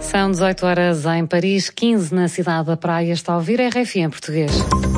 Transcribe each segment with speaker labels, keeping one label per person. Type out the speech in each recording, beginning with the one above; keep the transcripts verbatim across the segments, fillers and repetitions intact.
Speaker 1: São dezoito horas em Paris, quinze na cidade da Praia. Está a ouvir R F I em português.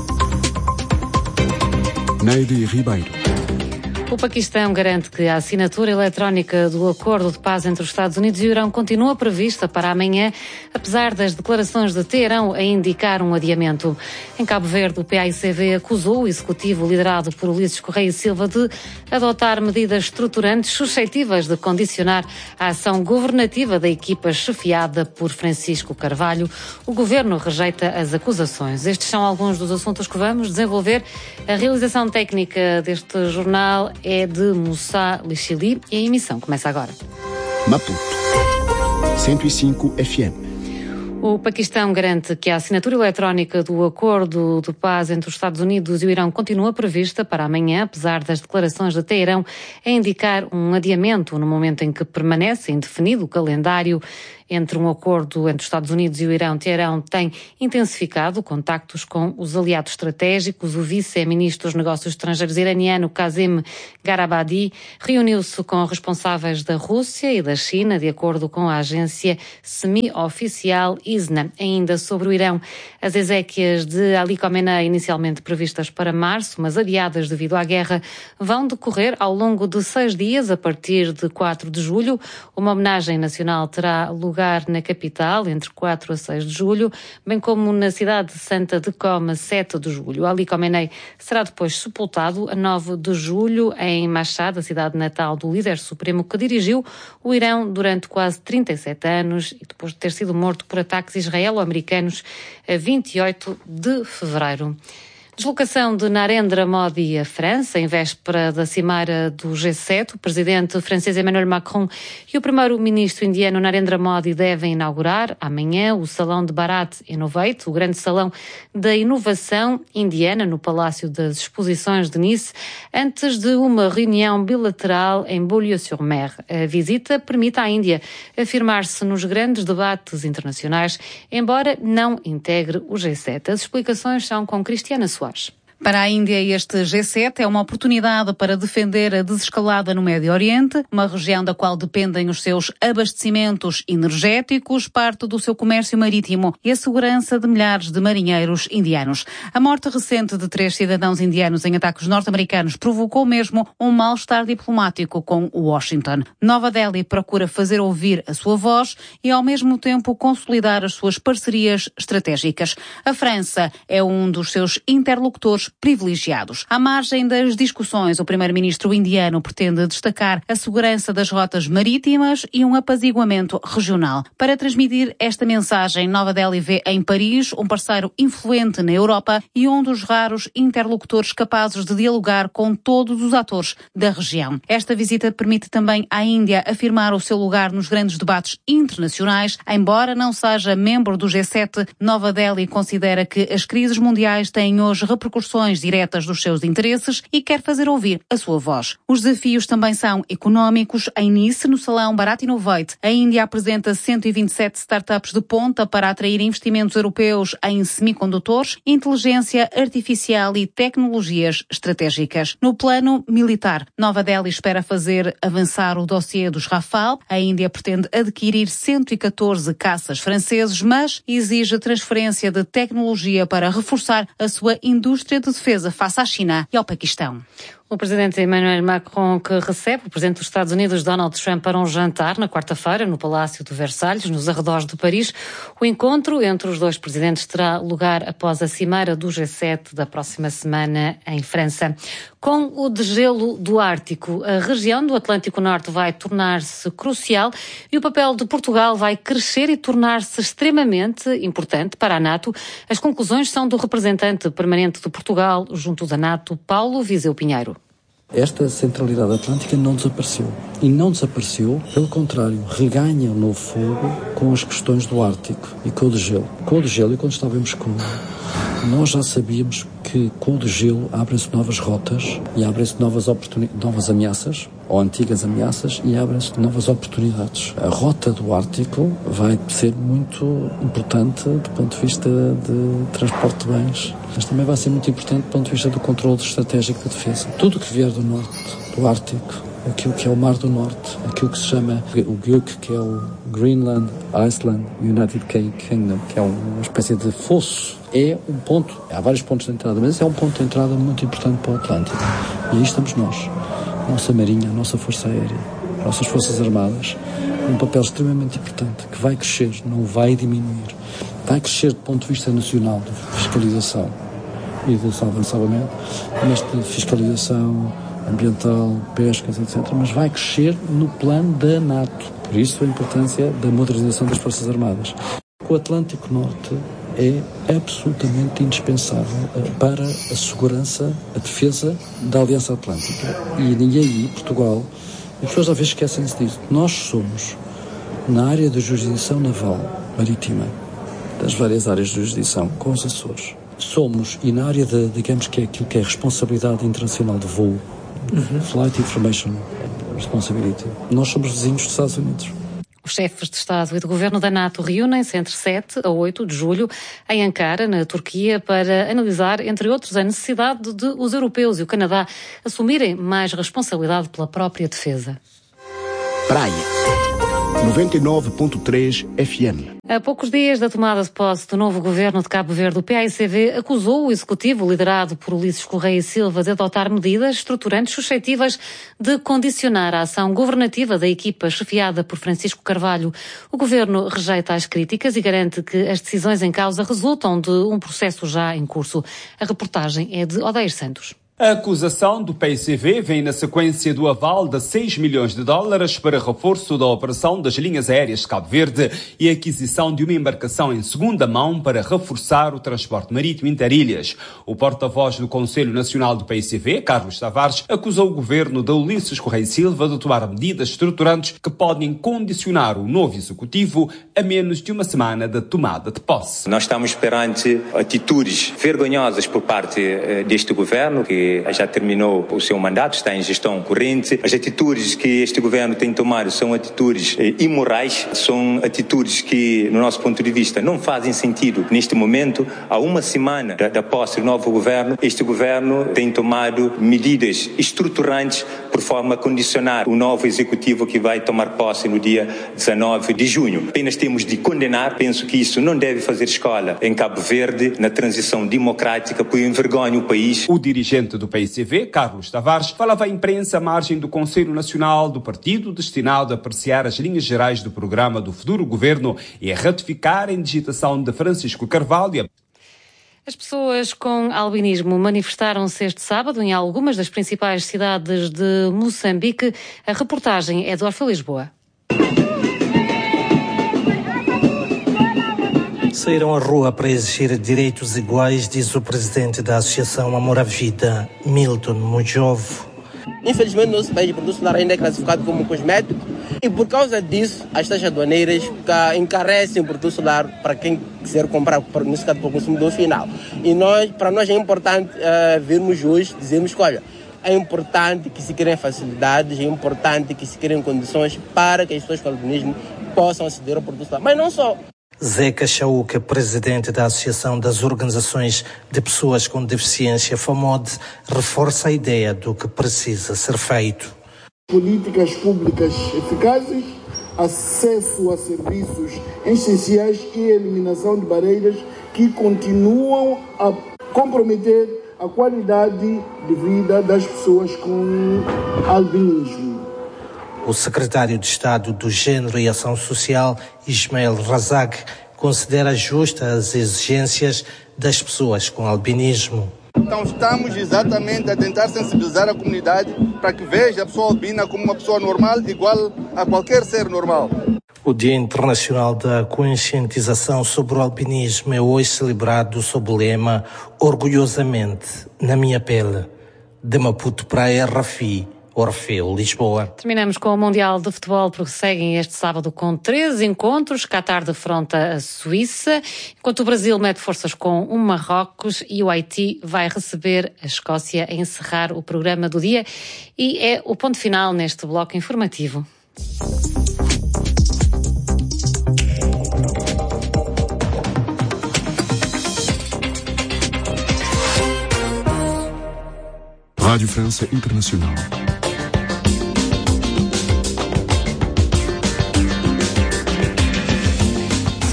Speaker 2: Neide Ribeiro.
Speaker 1: O Paquistão garante que a assinatura eletrónica do acordo de paz entre os Estados Unidos e o Irão continua prevista para amanhã, apesar das declarações de Teherão a indicar um adiamento. Em Cabo Verde, o P A I C V acusou o executivo liderado por Ulisses Correia e Silva de adotar medidas estruturantes suscetíveis de condicionar a ação governativa da equipa chefiada por Francisco Carvalho. O governo rejeita as acusações. Estes são alguns dos assuntos que vamos desenvolver. A realização técnica deste jornal é de Moussa Lichili e a emissão começa agora.
Speaker 2: Maputo, cento e cinco F M.
Speaker 1: O Paquistão garante que a assinatura eletrónica do acordo de paz entre os Estados Unidos e o Irão continua prevista para amanhã, apesar das declarações de Teherão a indicar um adiamento no momento em que permanece indefinido o calendário entre um acordo entre os Estados Unidos e o Irão. Teherão tem intensificado contactos com os aliados estratégicos. O vice-ministro dos Negócios Estrangeiros iraniano, Kazem Garabadi, reuniu-se com responsáveis da Rússia e da China, de acordo com a agência semi-oficial I S N A. Ainda sobre o Irão, as exéquias de Ali Khamenei, inicialmente previstas para março, mas adiadas devido à guerra, vão decorrer ao longo de seis dias, a partir de quatro de julho. Uma homenagem nacional terá lugar na capital, entre quatro a seis de julho, bem como na cidade de Santa de Coma, sete de julho. Ali Khamenei será depois sepultado a nove de julho em Mashhad, a cidade natal do líder supremo que dirigiu o Irão durante quase trinta e sete anos e depois de ter sido morto por ataques israelo-americanos a vinte e oito de fevereiro. Deslocação de Narendra Modi à França, em véspera da cimeira do G sete. O presidente francês Emmanuel Macron e o primeiro-ministro indiano Narendra Modi devem inaugurar amanhã o Salão de Bharat Innovate, o grande salão da inovação indiana no Palácio das Exposições de Nice, antes de uma reunião bilateral em Beaulieu-sur-Mer. A visita permite à Índia afirmar-se nos grandes debates internacionais, embora não integre o G sete. As explicações são com Cristiana Soares.
Speaker 3: Para a Índia, este G sete é uma oportunidade para defender a desescalada no Médio Oriente, uma região da qual dependem os seus abastecimentos energéticos, parte do seu comércio marítimo e a segurança de milhares de marinheiros indianos. A morte recente de três cidadãos indianos em ataques norte-americanos provocou mesmo um mal-estar diplomático com Washington. Nova Delhi procura fazer ouvir a sua voz e, ao mesmo tempo, consolidar as suas parcerias estratégicas. A França é um dos seus interlocutores privilegiados. À margem das discussões, o primeiro-ministro indiano pretende destacar a segurança das rotas marítimas e um apaziguamento regional. Para transmitir esta mensagem, Nova Delhi vê em Paris um parceiro influente na Europa e um dos raros interlocutores capazes de dialogar com todos os atores da região. Esta visita permite também à Índia afirmar o seu lugar nos grandes debates internacionais. Embora não seja membro do G sete, Nova Delhi considera que as crises mundiais têm hoje repercussões diretas dos seus interesses e quer fazer ouvir a sua voz. Os desafios também são económicos. Em Nice, no Salão Bharat Innovate, a Índia apresenta cento e vinte e sete startups de ponta para atrair investimentos europeus em semicondutores, inteligência artificial e tecnologias estratégicas. No plano militar, Nova Delhi espera fazer avançar o dossiê dos Rafale. A Índia pretende adquirir cento e catorze caças franceses, mas exige transferência de tecnologia para reforçar a sua indústria de defesa face à China e ao Paquistão.
Speaker 1: O presidente Emmanuel Macron, que recebe o presidente dos Estados Unidos, Donald Trump, para um jantar na quarta-feira no Palácio de Versalhes, nos arredores de Paris. O encontro entre os dois presidentes terá lugar após a cimeira do G sete da próxima semana em França. Com o degelo do Ártico, a região do Atlântico Norte vai tornar-se crucial e o papel de Portugal vai crescer e tornar-se extremamente importante para a NATO. As conclusões são do representante permanente de Portugal junto da NATO, Paulo Viseu Pinheiro.
Speaker 4: Esta centralidade atlântica não desapareceu. E não desapareceu, pelo contrário, reganha um novo fogo com as questões do Ártico e com o degelo. Com o degelo, e quando estávamos com nós já sabíamos que com o degelo abrem-se novas rotas e abrem-se novas, novas ameaças, ou antigas ameaças, e abrem-se novas oportunidades. A rota do Ártico vai ser muito importante do ponto de vista de transporte de bens, mas também vai ser muito importante do ponto de vista do controle estratégico da defesa. Tudo que vier do norte, do Ártico, aquilo que é o Mar do Norte, aquilo que se chama o G U K, que é o Greenland, Iceland, United Kingdom, que é uma espécie de fosso. É um ponto, há vários pontos de entrada, mas é um ponto de entrada muito importante para o Atlântico. E aí estamos nós, a nossa Marinha, a nossa Força Aérea, as nossas Forças Armadas, um papel extremamente importante, que vai crescer, não vai diminuir. Vai crescer do ponto de vista nacional de fiscalização e de salvamento, mas de fiscalização ambiental, pescas, etcétera, mas vai crescer no plano da NATO. Por isso a importância da modernização das Forças Armadas. O Atlântico Norte é absolutamente indispensável para a segurança, a defesa da Aliança Atlântica. E aí, Portugal, as pessoas às vezes esquecem-se disso. Nós somos, na área da jurisdição naval marítima, das várias áreas de jurisdição, com os Açores, somos, e na área de, digamos que é aquilo que é responsabilidade internacional de voo, uhum. Flight Information Responsibility, nós somos vizinhos dos Estados Unidos.
Speaker 1: Os chefes de Estado e de Governo da NATO reúnem-se entre sete a oito de julho em Ankara, na Turquia, para analisar, entre outros, a necessidade de os europeus e o Canadá assumirem mais responsabilidade pela própria defesa.
Speaker 2: Praia noventa e nove ponto três F M.
Speaker 1: A poucos dias da tomada de posse do novo governo de Cabo Verde, o P A I C V acusou o executivo, liderado por Ulisses Correia e Silva, de adotar medidas estruturantes suscetíveis de condicionar a ação governativa da equipa chefiada por Francisco Carvalho. O governo rejeita as críticas e garante que as decisões em causa resultam de um processo já em curso. A reportagem é de Odeir Santos.
Speaker 5: A acusação do P I C V vem na sequência do aval de seis milhões de dólares para reforço da operação das linhas aéreas de Cabo Verde e a aquisição de uma embarcação em segunda mão para reforçar o transporte marítimo interilhas. O porta-voz do Conselho Nacional do P I C V, Carlos Tavares, acusou o governo de Ulisses Correia e Silva de tomar medidas estruturantes que podem condicionar o novo executivo a menos de uma semana da tomada de posse.
Speaker 6: Nós estamos perante atitudes vergonhosas por parte deste governo, que já terminou o seu mandato, está em gestão corrente. As atitudes que este governo tem tomado são atitudes imorais, são atitudes que, no nosso ponto de vista, não fazem sentido neste momento. Há uma semana da, da posse do novo governo, este governo tem tomado medidas estruturantes por forma a condicionar o novo executivo que vai tomar posse no dia dezanove de junho. Apenas temos de condenar, penso que isso não deve fazer escola em Cabo Verde, na transição democrática, pois envergonha o país.
Speaker 5: O dirigente do P I C V, Carlos Tavares, falava à imprensa à margem do Conselho Nacional do Partido, destinado a apreciar as linhas gerais do programa do futuro governo e a ratificar a indigitação de Francisco Carvalho.
Speaker 1: As pessoas com albinismo manifestaram-se este sábado em algumas das principais cidades de Moçambique. A reportagem é do Orfeu Lisboa.
Speaker 7: Saíram à rua para exigir direitos iguais, diz o presidente da Associação Amor à Vida, Milton Mujovo.
Speaker 8: Infelizmente, o nosso país de produto solar ainda é classificado como cosmético e, por causa disso, as taxas aduaneiras encarecem o produto solar para quem quiser comprar, nesse caso, para o consumidor final. E nós, para nós é importante uh, vermos hoje, dizermos que, olha, é importante que se criem facilidades, é importante que se criem condições para que as pessoas com albinismo possam aceder ao produto solar. Mas não só.
Speaker 7: Zeca Chauca, presidente da Associação das Organizações de Pessoas com Deficiência, FAMOD, reforça a ideia do que precisa ser feito.
Speaker 9: Políticas públicas eficazes, acesso a serviços essenciais e eliminação de barreiras que continuam a comprometer a qualidade de vida das pessoas com albinismo.
Speaker 7: O secretário de Estado do Gênero e Ação Social, Ismael Razak, considera justas as exigências das pessoas com albinismo.
Speaker 10: Então estamos exatamente a tentar sensibilizar a comunidade para que veja a pessoa albina como uma pessoa normal, igual a qualquer ser normal.
Speaker 7: O Dia Internacional da Conscientização sobre o Albinismo é hoje celebrado sob o lema Orgulhosamente, na minha pele. De Maputo para R F I. Orfeu, Lisboa.
Speaker 1: Terminamos com o Mundial de Futebol, porque seguem este sábado com três encontros. Qatar defronta a Suíça, enquanto o Brasil mete forças com o Marrocos e o Haiti vai receber a Escócia a encerrar o programa do dia. E é o ponto final neste bloco informativo.
Speaker 2: Rádio França Internacional.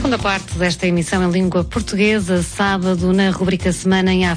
Speaker 1: Segunda parte desta emissão em língua portuguesa, sábado, na rubrica Semana em África.